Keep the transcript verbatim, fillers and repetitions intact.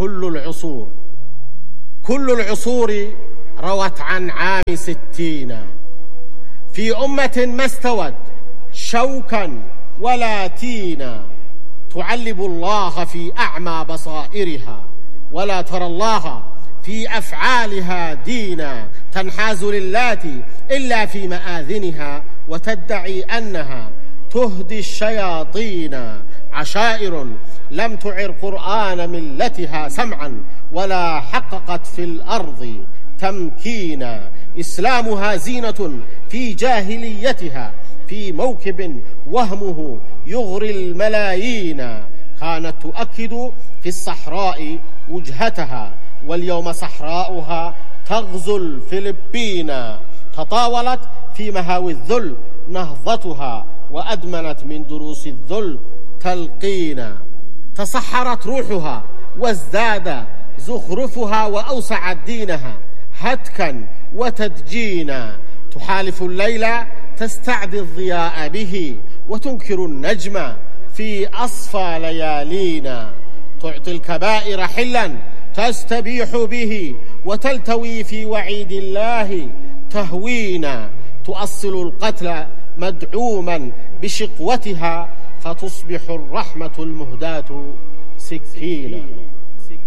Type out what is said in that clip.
كل العصور كل العصور روت عن عام ستين في أمة ما استوت شوكا ولا تينا، تعلب الله في أعمى بصائرها ولا ترى الله في أفعالها دينا، تنحاز للات إلا في مآذنها وتدعي أنها تهدي الشياطين، عشائر لم تعر قرآن ملتها سمعا ولا حققت في الأرض تمكينا، إسلامها زينة في جاهليتها في موكب وهمه يغري الملايين، كانت تؤكد في الصحراء وجهتها واليوم صحراؤها تغزو الفلبين، تطاولت في مهاوي الذل نهضتها وأدمنت من دروس الذل تلقينا، تصحرت روحها وازداد زخرفها وأوسعت دينها هتكا وتدجينا، تحالف الليل تستعدي الضياء به وتنكر النجم في أصفى ليالينا، تعطي الكبائر حلا تستبيح به وتلتوي في وعيد الله تهوينا، تؤصل القتل مدعوما بشقوتها فتصبح الرحمة المهداة سكينا.